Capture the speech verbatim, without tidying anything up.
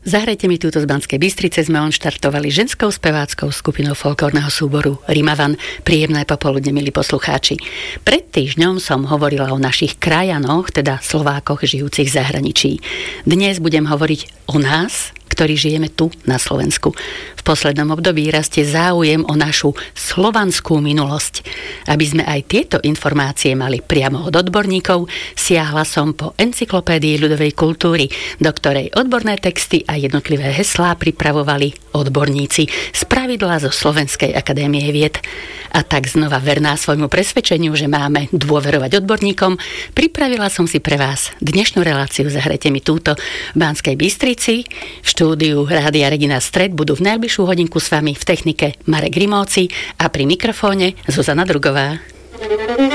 Zahrajte mi túto z Banskej Bystrice sme on štartovali ženskou speváckou skupinou folklórneho súboru Rimavan. Príjemné popoludne, milí poslucháči. Pred týždňom som hovorila o našich krajanoch, teda Slovákoch žijúcich v zahraničí. Dnes budem hovoriť o nás, ktorí žijeme tu na Slovensku. V poslednom období rastie záujem o našu slovanskú minulosť. Aby sme aj tieto informácie mali priamo od odborníkov, siahla som po encyklopédii ľudovej kultúry, do ktorej odborné texty a jednotlivé heslá pripravovali odborníci spravidla zo Slovenskej akadémie vied. A tak znova verná svojmu presvedčeniu, že máme dôverovať odborníkom, pripravila som si pre vás dnešnú reláciu. Zahrajte mi túto v Banskej Bystrici. V štúdiu Rádia Regina Stred budú v najbližšiu hodinku s vami v technike Marek Rimóci a pri mikrofóne Zuzana Drugová.